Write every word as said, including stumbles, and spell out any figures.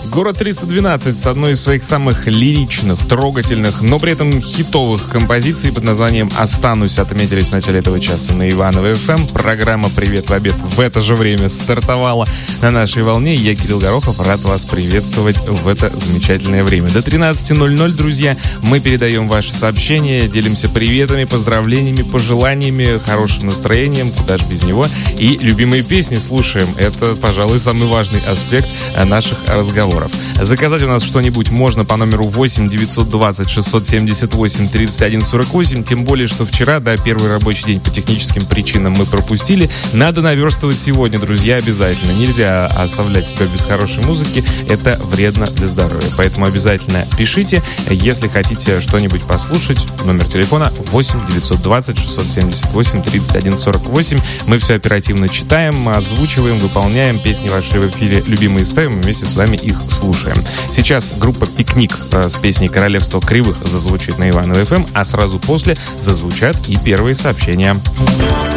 Город триста двенадцать с одной из своих самых лиричных, трогательных, но при этом хитовых композиций под названием «Останусь» отметились в начале этого часа на Иваново эф эм. Программа «Привет в обед» в это же время стартовала на нашей волне. Я, Кирилл Горохов, рад вас приветствовать в это замечательное время. До тринадцати ноль-ноль, друзья, мы передаем ваши сообщения, делимся приветами, поздравлениями, пожеланиями, хорошим настроением, куда же без него, и любимые песни слушаем. Это, пожалуй, самый важный аспект наших разговоров. Заказать у нас что-нибудь можно по номеру восемь девятьсот двадцать шестьсот семьдесят восемь тридцать один сорок восемь, тем более, что вчера, да, первый рабочий день по техническим причинам мы пропустили. Надо наверстывать сегодня, друзья, обязательно. Нельзя оставлять себя без хорошей музыки, это вредно для здоровья. Поэтому обязательно пишите, если хотите что-нибудь послушать. Номер телефона восемь девятьсот двадцать шестьсот семьдесят восемь тридцать один сорок восемь. Мы все оперативно читаем, озвучиваем, выполняем. Песни ваши в эфире любимые ставим, вместе с вами их слушаем. Сейчас группа «Пикник» с песней «Королевство кривых» зазвучит на Иваново эф эм, а сразу после зазвучат и первые сообщения.